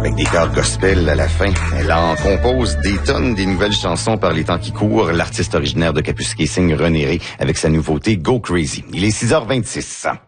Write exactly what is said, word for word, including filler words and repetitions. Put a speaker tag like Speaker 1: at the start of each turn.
Speaker 1: avec des chœurs gospel à la fin. Elle en compose des tonnes, des nouvelles chansons par les temps qui courent. L'artiste originaire de Kapuskasing, René Ré, avec sa nouveauté Go Crazy. Il est six heures vingt-six.